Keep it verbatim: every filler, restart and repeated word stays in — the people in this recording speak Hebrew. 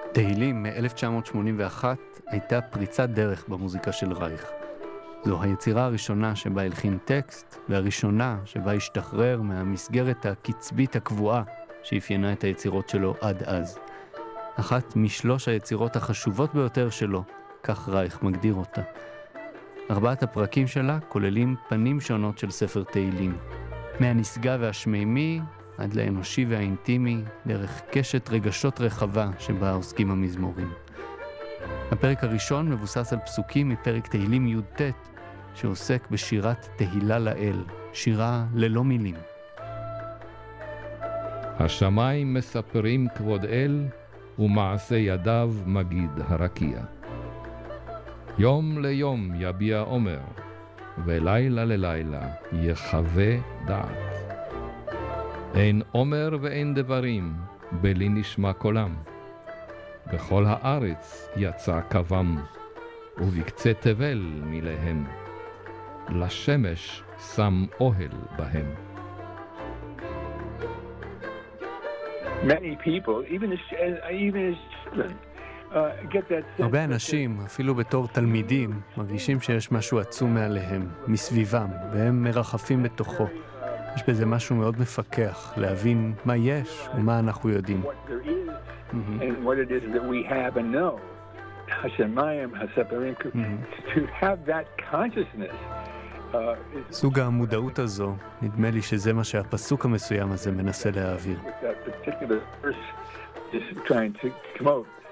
תהילים מ-אלף תשע מאות שמונים ואחת הייתה פריצת דרך במוזיקה של רייך. זו היצירה הראשונה שבה הלחין טקסט, והראשונה שבה השתחרר מהמסגרת הקצבית הקבועה שאפיינה את היצירות שלו עד אז. אחת משלוש היצירות החשובות ביותר שלו, כך רייך מגדיר אותה. ארבעת הפרקים שלה כוללים פנים שונות של ספר תהילים. מהנשגב והשמימי עד לאנושי והאינטימי, דרך קשת רגשות רחבה שבה עוסקים המזמורים. הפרק הראשון מבוסס על פסוקים מפרק תהילים י"ט, שעוסק בשירת תהילה לאל, שירה ללא מילים. השמיים מספרים כבוד אל, ומעשה ידיו מגיד הרקיע. יום ליום יביע עומר, ולילה ללילה יחווה דעת. אין עומר ואין דברים, בלי נשמע קולם. בכל הארץ יצא קוום, ובקצה תבל מלהם. לשמש שם אוהל בהם. Many people, even as, even as children, uh, get that sense. הרבה אנשים, אפילו בתור תלמידים, מרגישים שיש משהו עצום מעליהם, מסביבם, והם מרחפים בתוכו. יש בזה משהו מאוד מפקח, להבין מה יש ומה אנחנו יודעים. What there is, and what it is that we have and know. השמיים, הספרים, to have that consciousness. uh, is סוג המודעות הזו, נדמה לי שזה מה שהפסוק המסוים הזה מנסה להעביר. that particular verse is trying to promote.